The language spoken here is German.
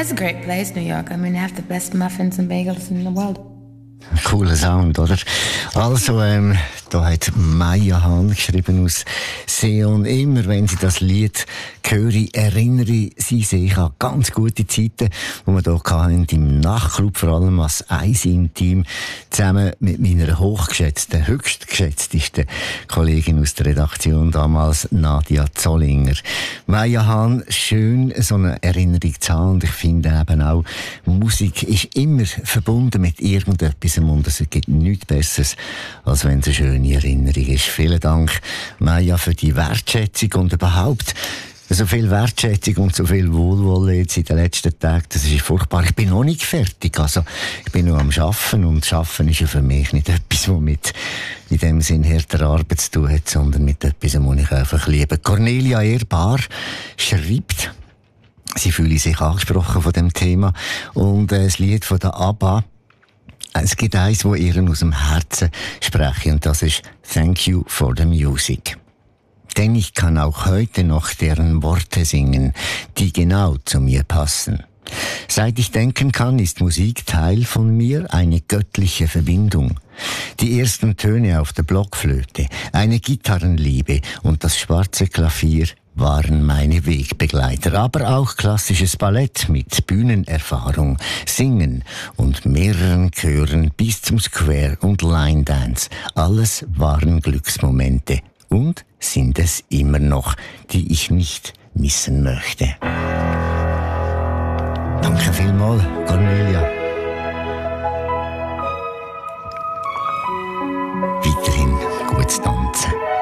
It's a great place, New York. I mean, they have the best muffins and bagels in the world. Cooler Sound, oder? Also, da hat Maya Hahn geschrieben aus Seon. Immer wenn sie das Lied höre, erinnere sie sich an ganz gute Zeiten, die wir hier hatten, im Nachtclub, vor allem als Eisi-Team, zusammen mit meiner hochgeschätzten, höchstgeschätztesten Kollegin aus der Redaktion damals, Nadia Zollinger. Maya Hahn, schön, so eine Erinnerung zu haben. Und ich finde eben auch, Musik ist immer verbunden mit irgendetwas. Und es gibt nichts Besseres, als wenn es eine schöne Erinnerung ist. Vielen Dank, Maya, für die Wertschätzung und überhaupt so viel Wertschätzung und so viel Wohlwollen jetzt in den letzten Tagen. Das ist furchtbar. Ich bin noch nicht fertig. Also, ich bin noch am Arbeiten und Arbeiten ist ja für mich nicht etwas, was mit in dem Sinn härter Arbeit zu tun hat, sondern mit etwas, was ich einfach liebe. Cornelia Ehrbar schreibt, sie fühle sich angesprochen von dem Thema und das Lied von der ABBA. Es gibt eins, das ihr aus dem Herzen spreche, und das ist Thank You for the Music. Denn ich kann auch heute noch deren Worte singen, die genau zu mir passen. Seit ich denken kann, ist Musik Teil von mir, eine göttliche Verbindung. Die ersten Töne auf der Blockflöte, eine Gitarrenliebe und das schwarze Klavier waren meine Wegbegleiter, aber auch klassisches Ballett mit Bühnenerfahrung, Singen und mehreren Chören bis zum Square und Line Dance. Alles waren Glücksmomente und sind es immer noch, die ich nicht missen möchte. Danke vielmals, Cornelia. Weiterhin gutes Tanzen.